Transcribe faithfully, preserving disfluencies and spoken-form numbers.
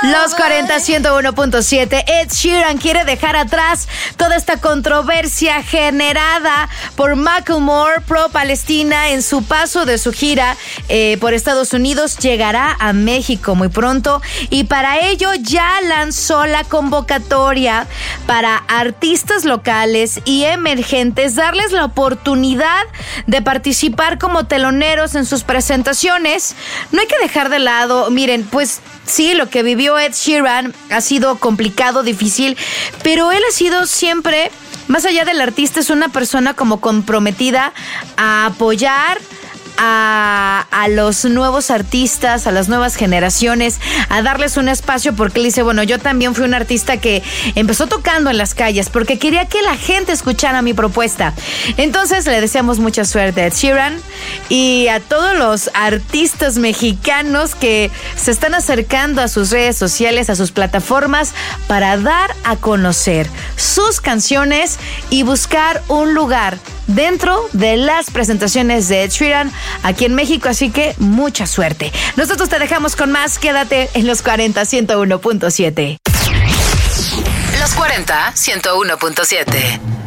Los cuarenta, ciento uno punto siete. Ed Sheeran quiere dejar atrás toda esta controversia generada por Macklemore pro Palestina en su paso de su gira eh, por Estados Unidos. Llegará a México muy pronto y para ello ya lanzó la convocatoria para artistas locales y emergentes, darles la oportunidad de participar como teloneros en sus presentaciones. No hay que dejar de lado, miren, pues sí, lo que vivió Ed Sheeran ha sido complicado, difícil, pero él ha sido siempre, más allá del artista, es una persona como comprometida a apoyar A, a los nuevos artistas, a las nuevas generaciones, a darles un espacio, porque él dice, bueno, yo también fui un artista que empezó tocando en las calles porque quería que la gente escuchara mi propuesta. Entonces le deseamos mucha suerte a Ed Sheeran y a todos los artistas mexicanos que se están acercando a sus redes sociales, a sus plataformas, para dar a conocer sus canciones y buscar un lugar dentro de las presentaciones de Ed Sheeran aquí en México, así que mucha suerte. Nosotros te dejamos con más, quédate en los cuarenta, ciento uno punto siete. Los cuarenta, ciento uno punto siete.